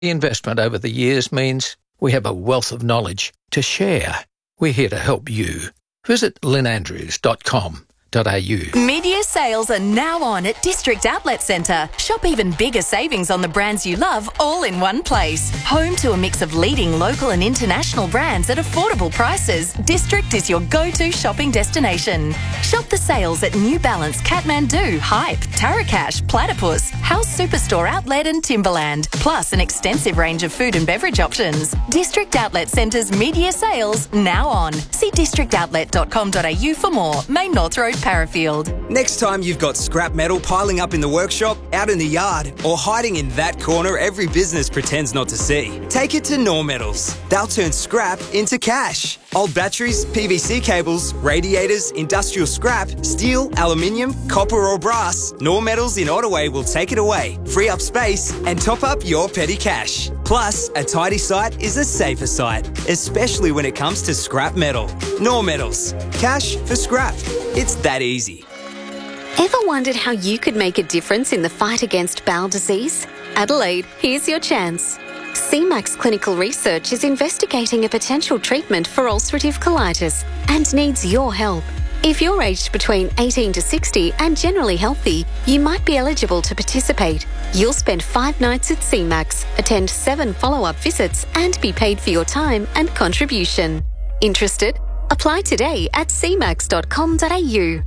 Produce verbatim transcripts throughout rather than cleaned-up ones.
investment over the years means we have a wealth of knowledge to share. We're here to help you. Visit lynn andrews dot com dot a u. Mid-year sales are now on at District Outlet Centre. Shop even bigger savings on the brands you love all in one place. Home to a mix of leading local and international brands at affordable prices, District is your go-to shopping destination. Shop the sales at New Balance, Kathmandu, Hype, Tarakash, Platypus, House Superstore Outlet and Timberland, plus an extensive range of food and beverage options. District Outlet Centre's mid-year sales now on. See district outlet dot com dot a u for more. Main North Road, Parafield. Next time you've got scrap metal piling up in the workshop, out in the yard, or hiding in that corner every business pretends not to see, take it to Nor Metals. They'll turn scrap into cash. Old batteries, P V C cables, radiators, industrial scrap, steel, aluminium, copper or brass, Nor Metals in Ottaway will take it away, free up space and top up your petty cash. Plus, a tidy site is a safer site, especially when it comes to scrap metal. Nor Metals. Cash for scrap. It's that easy. Ever wondered how you could make a difference in the fight against bowel disease? Adelaide, here's your chance. C MAX Clinical Research is investigating a potential treatment for ulcerative colitis and needs your help. If you're aged between eighteen to sixty and generally healthy, you might be eligible to participate. You'll spend five nights at C MAX, attend seven follow-up visits and be paid for your time and contribution. Interested? Apply today at c max dot com dot a u.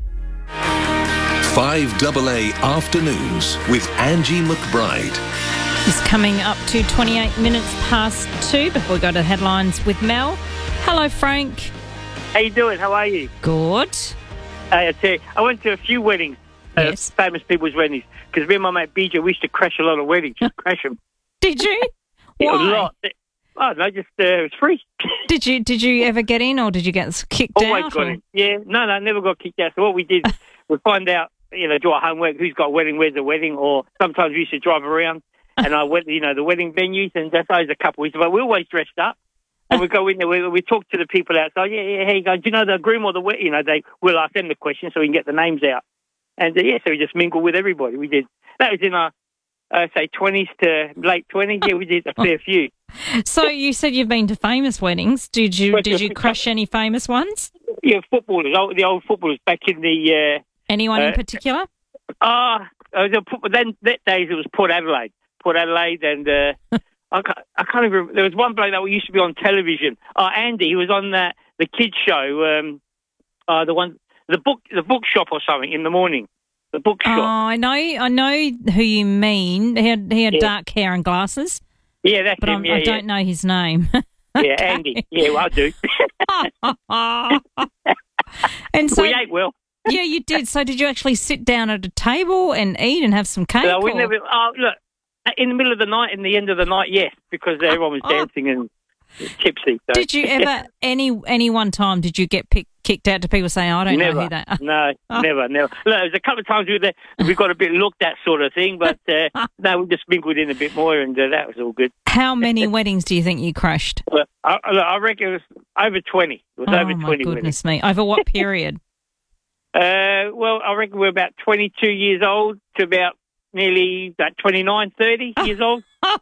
five A A Afternoons with Angie McBride. It's coming up to twenty-eight minutes past two before we go to the headlines with Mel. Hello, Frank. How you doing? How are you? Good. Hey, I tell you, I went to a few weddings, Yes. uh, famous people's weddings, because me and my mate B J, we used to crash a lot of weddings, just crash them. Did you? A Why? lot. Oh, no, just, uh, it was free. Did you Did you ever get in, or did you get kicked Always out? got or- in. Yeah, no, no, never got kicked out. So what we did, we find out, you know, do our homework, who's got a wedding, where's the wedding, or sometimes we used to drive around, and I went, you know, the wedding venues, and that's always a couple weeks, but we always dressed up. And we go in there, we, we talk to the people outside. Yeah, yeah, hey, go, do you know the groom or the wedding? You know, they will ask them the question so we can get the names out. And uh, yeah, so we just mingle with everybody. We did. That was in our, uh, say, twenties to late twenties. Yeah, we did a fair few. So you said you've been to famous weddings. Did you Well, Did you just- crush any famous ones? Yeah, footballers, old, the old footballers back in the. Anyone in Uh, particular? Ah, uh, the, then that days it was Port Adelaide, Port Adelaide, and uh, I can't, I can't even remember. There was one bloke that used to be on television. Oh, Andy, he was on that the kids show. Um, uh, the one, the book, the bookshop or something in the morning. The Oh, bookshop. I know, I know who you mean. He had he had Yeah. dark hair and glasses, Yeah, that's but him. I'm, yeah, I yeah. don't know his name. Yeah, Andy. Yeah, well, I do. And so, we ate well. yeah, you did. So, did you actually sit down at a table and eat and have some cake? No, we or- never. Oh, look, in the middle of the night, in the end of the night, yes, because everyone was dancing and tipsy. So. Did you ever any any one time did you get pick, kicked out to people saying, "I don't Never. know who that"? No, Oh. never, never. Look, there was a couple of times we were there, we got a bit looked at, sort of thing, but uh, no, we just mingled in a bit more, and uh, that was all good. How many weddings do you think you crashed? But I, look, I reckon it was over twenty. It was Oh over my twenty goodness me! Over what period? weddings. Uh, well, I reckon we're about twenty-two years old to about nearly about twenty-nine, thirty years old.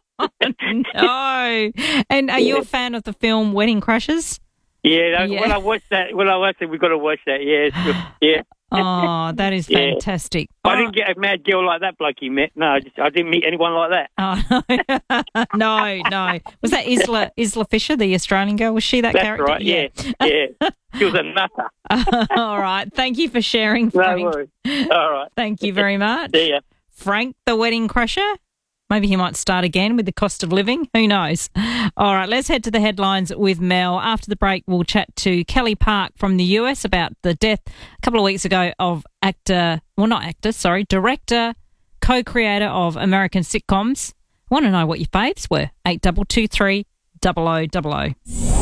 No. And are you a fan of the film Wedding Crashers? Yeah, no, Yeah. when I watched that, when I watched it, we got to watch that. Yeah, it's good. Yeah. Oh, that is Yeah. fantastic. I didn't get a mad girl like that bloke you met. No, I, just, I didn't meet anyone like that. Oh, no, no. Was that Isla Isla Fisher, the Australian girl? Was she that That's character? right. Yeah, yeah. She was a nutter. All right. Thank you for sharing, No Frank. worries. All right. Thank you very much. See ya. Frank, the wedding crusher. Maybe he might start again with the cost of living. Who knows? All right, let's head to the headlines with Mel. After the break, we'll chat to Kelly Park from the U S about the death a couple of weeks ago of actor, well, not actor, sorry, director, co-creator of American sitcoms. I want to know what your faves were. eight two two three, double oh double oh.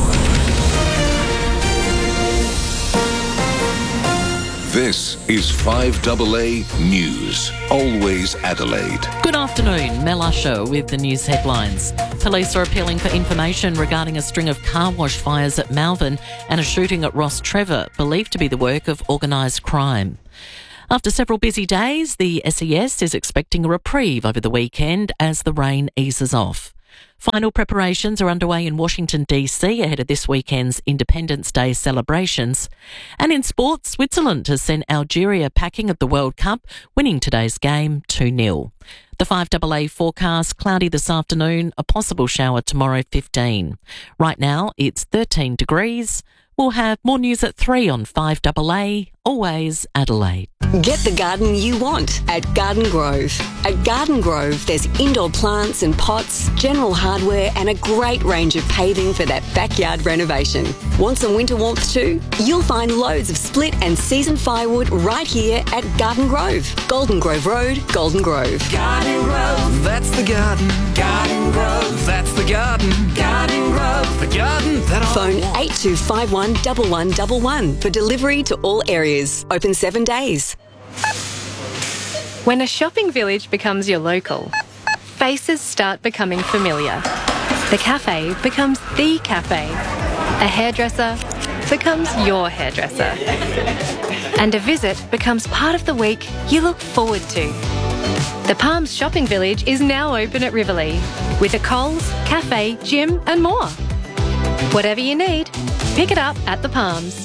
This is five A A News. Always Adelaide. Good afternoon, Mel Usher with the news headlines. Police are appealing for information regarding a string of car wash fires at Malvern and a shooting at Ross Trevor, believed to be the work of organised crime. After several busy days, the S E S is expecting a reprieve over the weekend as the rain eases off. Final preparations are underway in Washington, D C ahead of this weekend's Independence Day celebrations. And in sports, Switzerland has sent Algeria packing at the World Cup, winning today's game two nil. The five A A forecast, cloudy this afternoon, a possible shower tomorrow fifteen. Right now, it's thirteen degrees. We'll have more news at three on five A A, always Adelaide. Get the garden you want at Garden Grove. At Garden Grove, there's indoor plants and pots, general hardware and a great range of paving for that backyard renovation. Want some winter warmth too? You'll find loads of split and seasoned firewood right here at Garden Grove. Golden Grove Road, Golden Grove. Garden Grove, that's the garden. Garden Grove, that's the garden. Garden Grove, the garden that I Phone want. eight two five one, one one one one for delivery to all areas. Open seven days. When a shopping village becomes your local, faces start becoming familiar. The cafe becomes the cafe. A hairdresser becomes your hairdresser. And a visit becomes part of the week you look forward to. The Palms Shopping Village is now open at Riverlea with a Coles, cafe, gym and more. Whatever you need, pick it up at the Palms.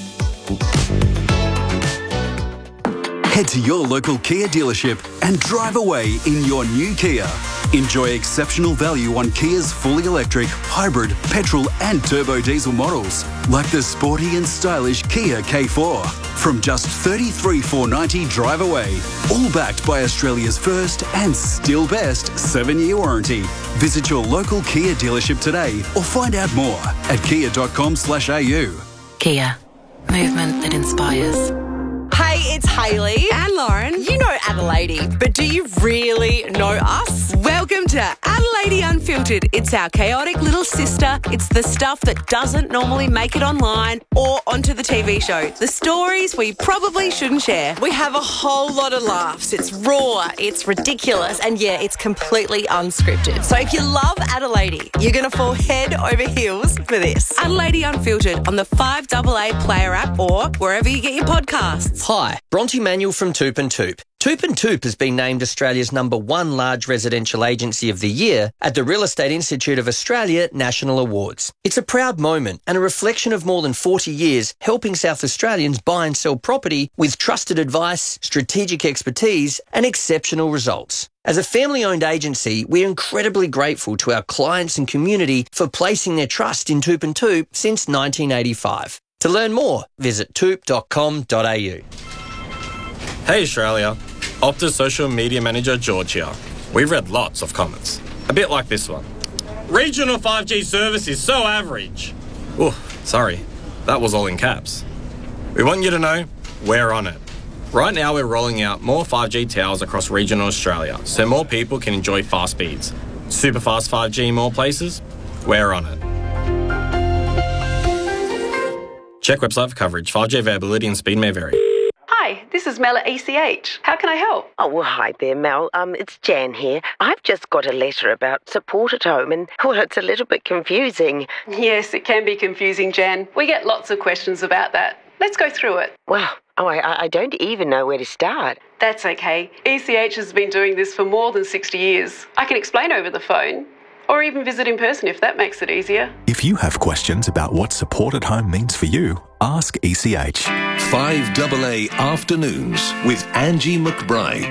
Head to your local Kia dealership and drive away in your new Kia. Enjoy exceptional value on Kia's fully electric, hybrid, petrol and turbo diesel models, like the sporty and stylish Kia K four. From just thirty-three thousand four hundred ninety dollars drive away, all backed by Australia's first and still best seven-year warranty. Visit your local Kia dealership today or find out more at kia dot com slash a u. Kia. Movement that inspires. Hey, it's Hayley and Lauren. You know Adelaide, but do you really know us? Welcome to Adelaide Unfiltered. It's our chaotic little sister. It's the stuff that doesn't normally make it online or onto the T V show. The stories we probably shouldn't share. We have a whole lot of laughs. It's raw, it's ridiculous, and yeah, it's completely unscripted. So if you love Adelaide, you're going to fall head over heels for this. Adelaide Unfiltered on the five A A Player app or wherever you get your podcasts. Hi, Bronte Manuel from Toop and Toop. Toop and Toop has been named Australia's number one large residential agency of the year at the Real Estate Institute of Australia National Awards. It's a proud moment and a reflection of more than forty years helping South Australians buy and sell property with trusted advice, strategic expertise and exceptional results. As a family-owned agency, we're incredibly grateful to our clients and community for placing their trust in Toop and Toop since nineteen eighty-five. To learn more, visit toop dot com dot a u. Hey Australia, Optus Social Media Manager George here. We've read lots of comments, a bit like this one. Regional five G service is so average. Oh, sorry, that was all in caps. We want you to know we're on it. Right now we're rolling out more five G towers across regional Australia so more people can enjoy fast speeds. Super fast five G in more places? We're on it. Check website for coverage. five G availability and speed may vary. Hi, this is Mel at E C H. How can I help? Oh, well, hi there, Mel. Um, it's Jan here. I've just got a letter about support at home and, well, it's a little bit confusing. Yes, it can be confusing, Jan. We get lots of questions about that. Let's go through it. Well, oh, I, I don't even know where to start. That's okay. E C H has been doing this for more than sixty years. I can explain over the phone. Or even visit in person if that makes it easier. If you have questions about what support at home means for you, ask E C H. five A A Afternoons with Angie McBride.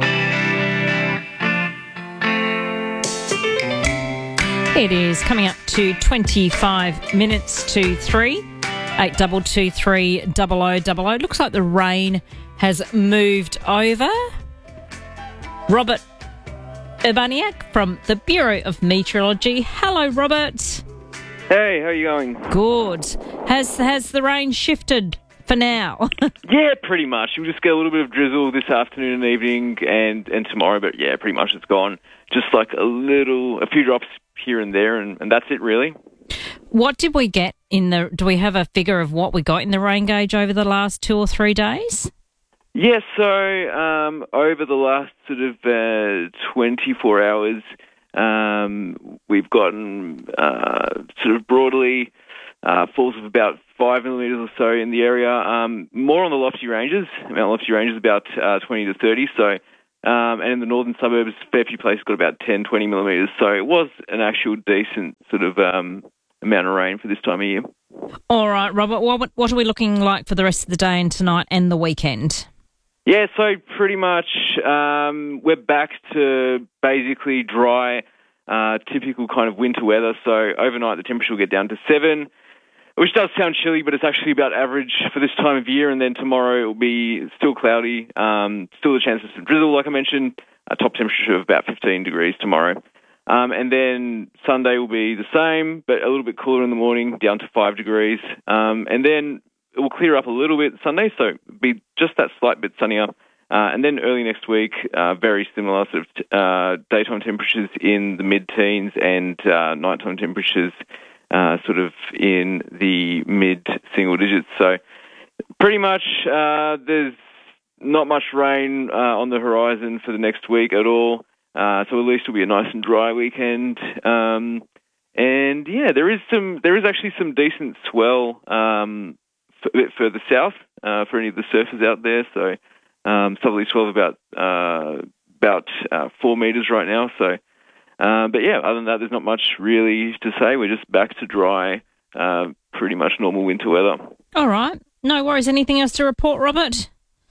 It is coming up to twenty-five minutes to three. eight two two three double oh double oh. Looks like the rain has moved over. Robert Urbaniak from the Bureau of Meteorology. Hello, Robert. Hey, how are you going? Good. Has has the rain shifted for now? Yeah, pretty much. We'll just get a little bit of drizzle this afternoon and evening and, and tomorrow, but yeah, pretty much it's gone. Just like a little, a few drops here and there, and, and that's it, really. What did we get in the, do we have a figure of what we got in the rain gauge over the last two or three days? Yeah, so um, over the last sort of uh, twenty-four hours, um, we've gotten uh, sort of broadly uh, falls of about five millimetres or so in the area, um, more on the lofty ranges. Mount Lofty ranges about uh, twenty to thirty, so Um, and in the northern suburbs, Fairview Place got about ten, twenty millimetres. So it was an actual decent sort of um, amount of rain for this time of year. All right, Robert, what, what are we looking like for the rest of the day and tonight and the weekend? Yeah, so pretty much um, we're back to basically dry, uh, typical kind of winter weather. So overnight the temperature will get down to seven, which does sound chilly, but it's actually about average for this time of year. And then tomorrow it will be still cloudy, um, still the chance of some drizzle, like I mentioned, a top temperature of about fifteen degrees tomorrow. Um, and then Sunday will be the same, but a little bit cooler in the morning, down to five degrees. Um, and then it will clear up a little bit Sunday, so it'll be just that slight bit sunnier. Uh, and then early next week, uh, very similar sort of uh, daytime temperatures in the mid-teens and uh, nighttime temperatures uh, sort of in the mid-single digits. So pretty much uh, there's not much rain uh, on the horizon for the next week at all. Uh, so at least it'll be a nice and dry weekend. Um, and yeah, there is some, there is actually some decent swell um, a bit further south uh, for any of the surfers out there. So um, southerly swell of about uh, about uh, four metres right now. So, uh, but yeah, other than that, there's not much really to say. We're just back to dry, uh, pretty much normal winter weather. All right, no worries. Anything else to report, Robert?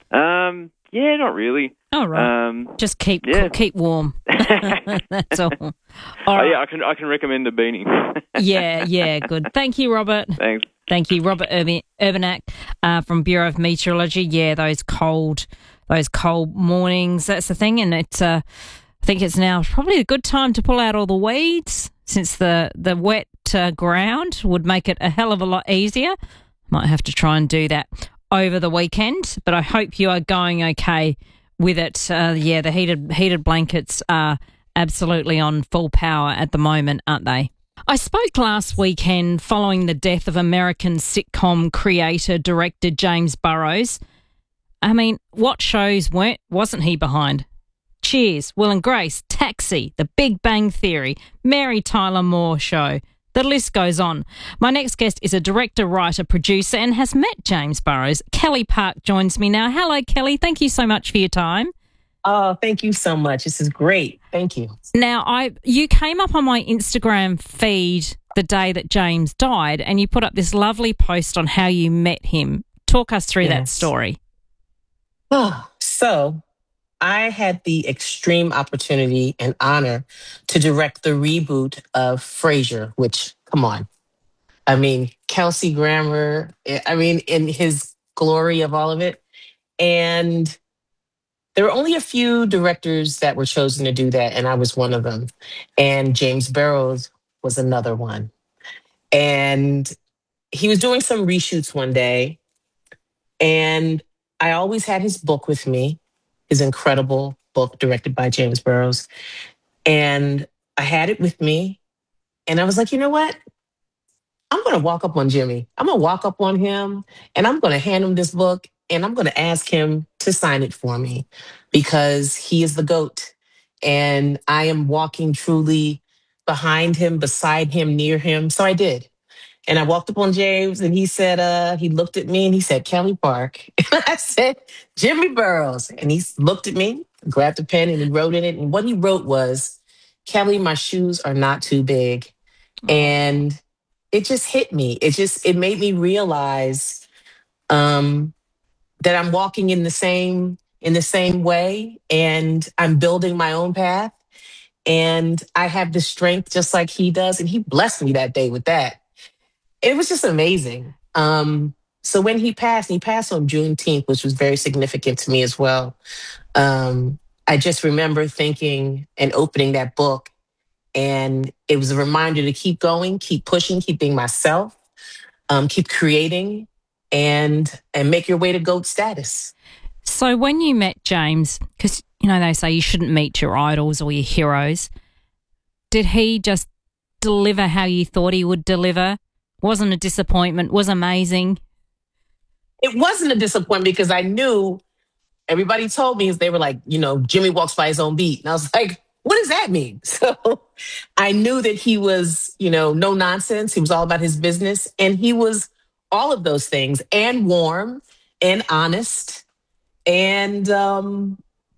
Um, yeah, not really. All right. Um, Just keep yeah. keep warm. That's all. All oh, right. yeah, I can I can recommend a beanie. yeah, yeah, good. Thank you, Robert. Thanks. Thank you, Robert Urban- Urbanak uh, from Bureau of Meteorology. Yeah, those cold, those cold mornings. That's the thing, and it's. Uh, I think it's now probably a good time to pull out all the weeds, since the the wet uh, ground would make it a hell of a lot easier. Might have to try and do that over the weekend, but I hope you are going okay with it. Uh, yeah, the heated heated blankets are absolutely on full power at the moment, aren't they? I spoke last weekend following the death of American sitcom creator, director James Burrows. I mean, what shows weren't wasn't he behind? Cheers, Will and Grace, Taxi, The Big Bang Theory, Mary Tyler Moore Show. The list goes on. My next guest is a director, writer, producer, and has met James Burrows. Kelly Park joins me now. Hello, Kelly. Thank you so much for your time. Oh, thank you so much. This is great. Thank you. Now, I you came up on my Instagram feed the day that James died, and you put up this lovely post on how you met him. Talk us through Yes. that story. Oh, so I had the extreme opportunity and honor to direct the reboot of Frasier, which, come on. I mean, Kelsey Grammer, I mean, in his glory of all of it. And there were only a few directors that were chosen to do that, and I was one of them. And James Burrows was another one. And he was doing some reshoots one day, and I always had his book with me, his incredible book directed by James Burrows. And I had it with me, and I was like, you know what? I'm going to walk up on Jimmy. I'm going to walk up on him, and I'm going to hand him this book, and I'm going to ask him to sign it for me because he is the GOAT. And I am walking truly behind him, beside him, near him. So I did. And I walked up on James, and he said, uh, he looked at me and he said, Kelly Park. And I said, Jimmy Burrows. And he looked at me, grabbed a pen, and he wrote in it. And what he wrote was, Kelly, my shoes are not too big. And it just hit me. It just, it made me realize um, that I'm walking in the same, in the same way, and I'm building my own path. And I have the strength just like he does. And he blessed me that day with that. It was just amazing. Um, so when he passed, he passed on Juneteenth, which was very significant to me as well. Um, I just remember thinking and opening that book, and it was a reminder to keep going, keep pushing, keep being myself, um, keep creating, and and make your way to GOAT status. So when you met James, because, you know, they say you shouldn't meet your idols or your heroes, did he just deliver how you thought he would deliver? Wasn't a disappointment, was amazing? It wasn't a disappointment because I knew, everybody told me, they were like, you know, Jimmy walks by his own beat. And I was like, what does that mean? So I knew that he was, you know, no nonsense. He was all about his business. And he was all of those things, and warm and honest and um,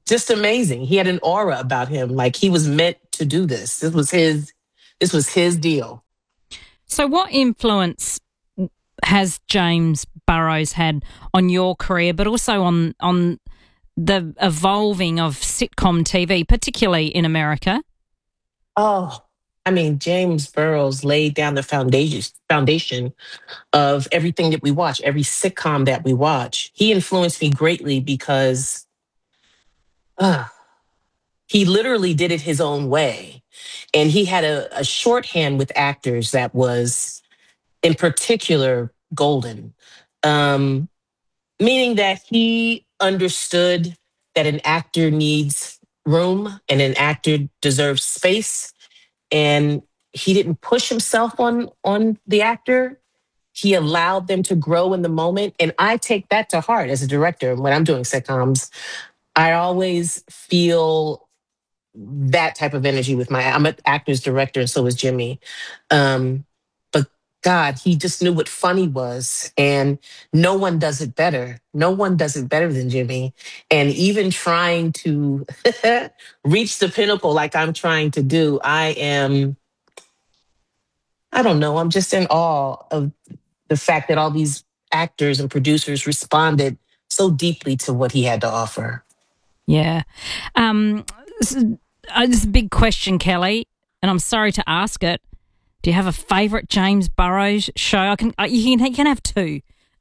just amazing. He had an aura about him, like he was meant to do this. This was his. This was his deal. So, what influence has James Burrows had on your career, but also on on the evolving of sitcom T V, particularly in America? Oh, I mean, James Burrows laid down the foundation foundation of everything that we watch, every sitcom that we watch. He influenced me greatly because uh, he literally did it his own way. And he had a, a shorthand with actors that was, in particular, golden. Um, meaning that he understood that an actor needs room and an actor deserves space. And he didn't push himself on, on the actor. He allowed them to grow in the moment. And I take that to heart as a director. When I'm doing sitcoms, I always feel that type of energy with my, I'm an actor's director, and so is Jimmy. Um, but God, he just knew what funny was, and no one does it better. No one does it better than Jimmy. And even trying to reach the pinnacle like I'm trying to do, I am, I don't know, I'm just in awe of the fact that all these actors and producers responded so deeply to what he had to offer. Yeah. Um, Uh, this is a big question, Kelly, and I'm sorry to ask it. Do you have a favourite James Burrows show? I can. Uh, you can. You can have two.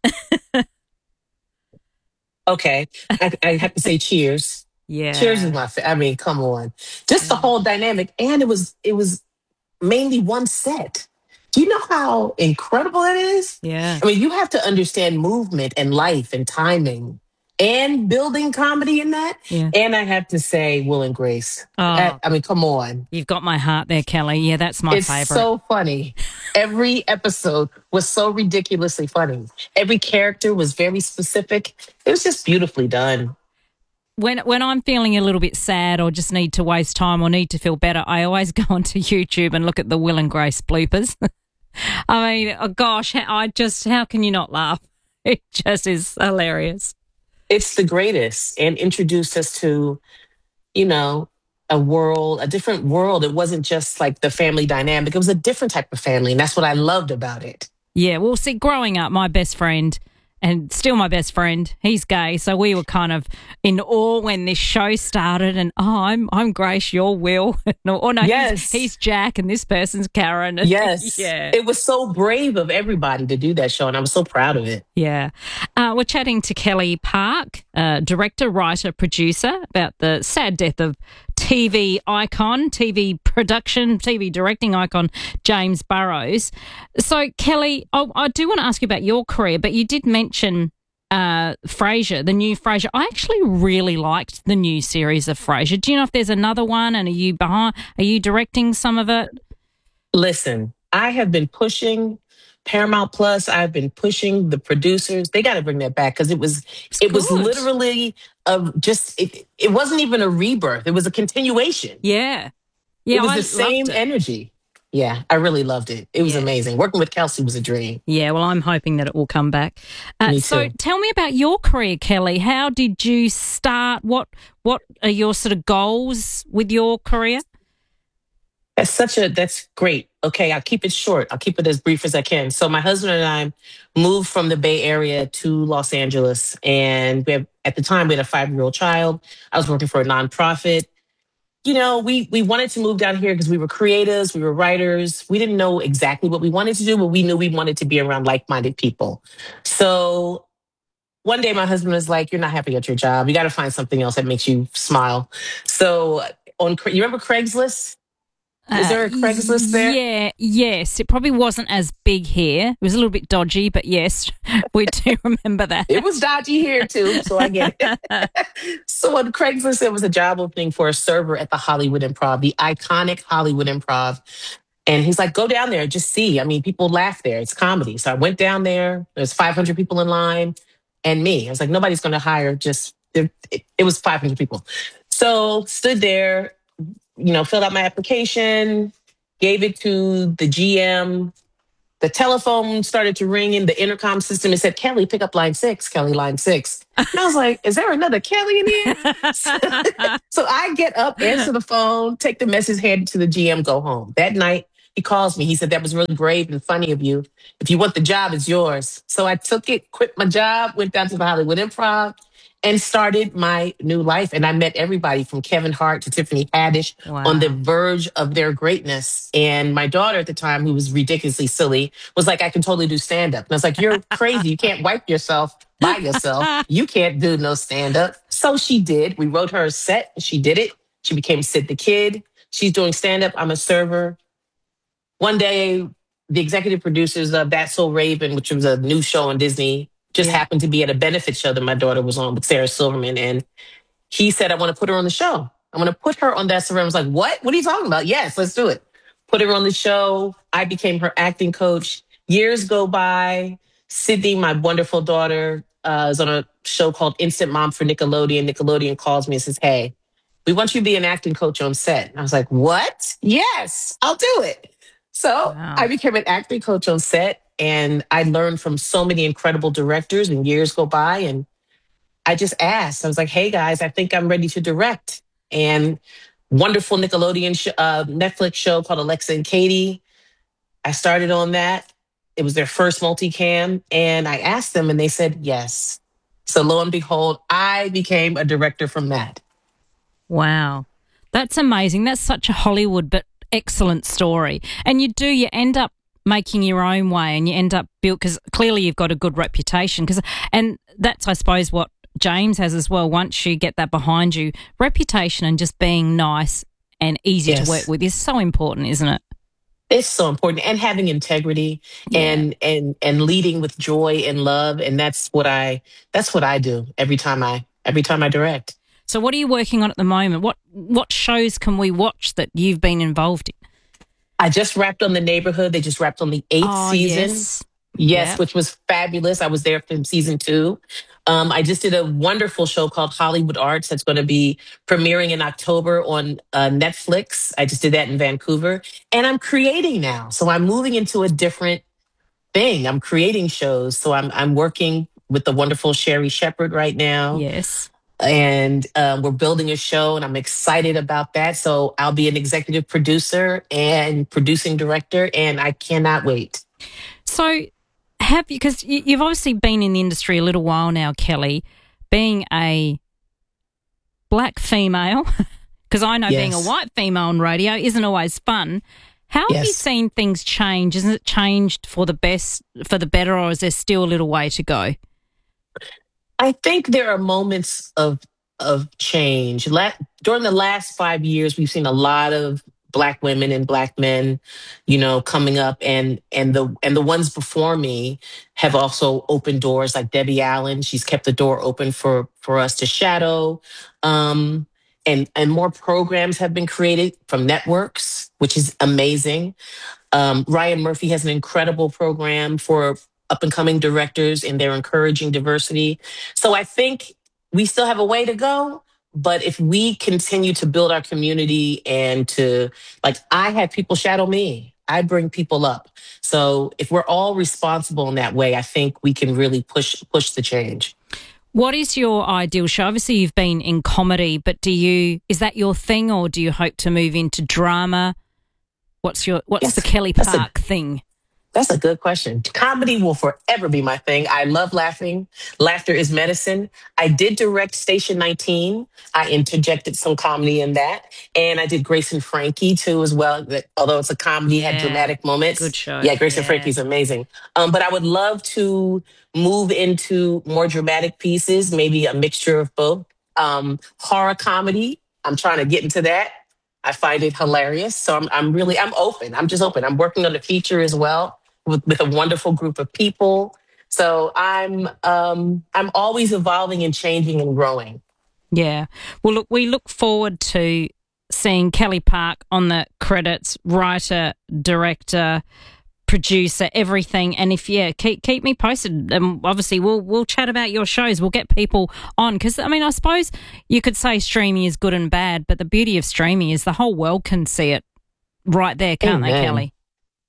Okay, I, I have to say Cheers. Yeah, Cheers is my. Fa- I mean, come on, just the whole dynamic, and it was it was mainly one set. Do you know how incredible that is? Yeah. I mean, you have to understand movement and life and timing and building comedy in that. Yeah. And I have to say Will and Grace. Oh. That- I mean, come on. You've got my heart there, Kelly. Yeah, that's my It's favourite. so funny. Every episode was so ridiculously funny. Every character was very specific. It was just beautifully done. When when I'm feeling a little bit sad or just need to waste time or need to feel better, I always go onto YouTube and look at the Will and Grace bloopers. I mean, oh gosh, I just, how can you not laugh? It just is hilarious. It's the greatest, and introduced us to, you know, a world, a different world. It wasn't just like the family dynamic. It was a different type of family, and that's what I loved about it. Yeah, well, see, growing up, my best friend, and still my best friend, he's gay, so we were kind of in awe when this show started, and oh, I'm I'm Grace, you're Will. no, oh no, Yes. he's, he's Jack, and this person's Karen. And Yes. yeah. It was so brave of everybody to do that show, and I'm so proud of it. Yeah. Uh, we're chatting to Kelly Park, uh, director, writer, producer, about the sad death of T V icon, T V production, T V directing icon, James Burrows. So, Kelly, I, I do want to ask you about your career, but you did mention uh, Frasier, the new Frasier. I actually really liked the new series of Frasier. Do you know if there's another one, and are you behind? Are you directing some of it? Listen, I have been pushing Paramount Plus. I've been pushing the producers. They got to bring that back because it was It's it was good. literally a, just it, it wasn't even a rebirth. It was a continuation. Yeah. Yeah, it was I the same loved it. energy. Yeah, I really loved it. It was Yeah. amazing. Working with Kelsey was a dream. Yeah, well, I'm hoping that it will come back. Uh, Me so too. tell me about your career, Kelly. How did you start? What What are your sort of goals with your career? That's such a, that's great. Okay, I'll keep it short. I'll keep it as brief as I can. So my husband and I moved from the Bay Area to Los Angeles. And we have, at the time, we had a five-year-old child. I was working for a nonprofit. You know, we we wanted to move down here because we were creatives, we were writers. We didn't know exactly what we wanted to do, but we knew we wanted to be around like-minded people. So one day my husband was like, you're not happy at your job. You got to find something else that makes you smile. So on, you remember Craigslist? Is there a Craigslist there? Uh, Yeah, yes. It probably wasn't as big here. It was a little bit dodgy, but yes, we do remember that. It was dodgy here too, so I get it. So on Craigslist, there was a job opening for a server at the Hollywood Improv, the iconic Hollywood Improv. And he's like, go down there and just see. I mean, people laugh there. It's comedy. So I went down there. There's five hundred people in line and me. I was like, nobody's going to hire just, it, it was five hundred people. So stood there, you know, filled out my application, gave it to the G M, the telephone started to ring in the intercom system. It said, Kelly, pick up line six, Kelly, line six. And I was like, is there another Kelly in here? so, so I get up, answer the phone, take the message, hand it to the G M, go home. That night, he calls me. He said, that was really brave and funny of you. If you want the job, it's yours. So I took it, quit my job, went down to the Hollywood Improv, and started my new life. And I met everybody from Kevin Hart to Tiffany Haddish Wow. on the verge of their greatness. And my daughter at the time, who was ridiculously silly, was like, I can totally do stand-up. And I was like, you're crazy. You can't wipe yourself by yourself. You can't do no stand-up. So she did. We wrote her a set. She did it. She became Sid the Kid. She's doing stand-up. I'm a server. One day, the executive producers of That's So Raven, which was a new show on Disney, just Yeah. happened to be at a benefit show that my daughter was on with Sarah Silverman. And he said, I want to put her on the show. I want to put her on That's So Raven. I was like, what? What are you talking about? Yes, let's do it. Put her on the show. I became her acting coach. Years go by. Sydney, my wonderful daughter, uh, is on a show called Instant Mom for Nickelodeon. Nickelodeon calls me and says, hey, we want you to be an acting coach on set. And I was like, what? Yes, I'll do it. So Wow. I became an acting coach on set, and I learned from so many incredible directors, and years go by, and I just asked. I was like, hey, guys, I think I'm ready to direct. And wonderful Nickelodeon sh- uh, Netflix show called Alexa and Katie. I started on that. It was their first multicam, and I asked them, and they said yes. So lo and behold, I became a director from that. Wow. That's amazing. That's such a Hollywood but excellent story. And you do, you end up making your own way, and you end up built, because clearly you've got a good reputation. Cause, and that's, I suppose, what James has as well. Once you get that behind you, reputation and just being nice and easy Yes. to work with is so important, isn't it? It's so important, and having integrity Yeah. and and and leading with joy and love, and that's what I that's what I do every time I every time I direct. So what are you working on at the moment? What what shows can we watch that you've been involved in? I just wrapped on The Neighborhood. They just wrapped on the eighth Oh, season. yes. Yes, Yeah. which was fabulous. I was there from season two. Um, I just did a wonderful show called Hollywood Arts that's going to be premiering in October on uh, Netflix. I just did that in Vancouver. And I'm creating now. So I'm moving into a different thing. I'm creating shows. So I'm I'm working with the wonderful Sherry Shepherd right now. Yes. And uh, we're building a show, and I'm excited about that. So I'll be an executive producer and producing director, and I cannot wait. So have you, because you've obviously been in the industry a little while now, Kelly, being a black female, because I know being a Yes. white female on radio isn't always fun. How have you Yes. seen things change? Has it changed for the best, for the better, or is there still a little way to go? I think there are moments of of change. La- during the last five years, we've seen a lot of Black women and Black men, you know, coming up, and and the and the ones before me have also opened doors. Like Debbie Allen, she's kept the door open for for us to shadow, um, and and more programs have been created from networks, which is amazing. Um, Ryan Murphy has an incredible program for up and coming directors, and they're encouraging diversity. So I think we still have a way to go. But if we continue to build our community and to, like, I have people shadow me, I bring people up. So if we're all responsible in that way, I think we can really push push the change. What is your ideal show? Obviously, you've been in comedy, but do you, is that your thing, or do you hope to move into drama? What's your what's Yes, the Kelly that's a- Park thing? That's a good question. Comedy will forever be my thing. I love laughing. Laughter is medicine. I did direct Station nineteen. I interjected some comedy in that. And I did Grace and Frankie too as well. That, although it's a comedy, had Yeah, dramatic moments. good show. Yeah, Grace and Yeah. Frankie's amazing. Um, but I would love to move into more dramatic pieces, maybe a mixture of both. Um, horror comedy. I'm trying to get into that. I find it hilarious. So I'm, I'm really, I'm open. I'm just open. I'm working on a feature as well with, with a wonderful group of people. So I'm, um, I'm always evolving and changing and growing. Yeah. Well, look, we look forward to seeing Kelly Park on the credits, writer, director, producer, everything. And if, yeah, keep keep me posted. Um, obviously, we'll we'll chat about your shows. We'll get people on, because, I mean, I suppose you could say streaming is good and bad, but the beauty of streaming is the whole world can see it right there, can't they, Amen. Kelly?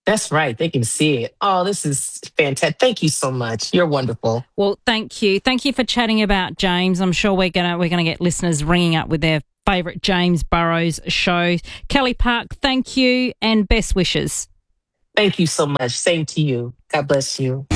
That's right. They can see it. Oh, this is fantastic. Thank you so much. You're wonderful. Well, thank you. Thank you for chatting about James. I'm sure we're gonna we're gonna get listeners ringing up with their favourite James Burrows show. Kelly Park, thank you and best wishes. Thank you so much. Same to you. God bless you.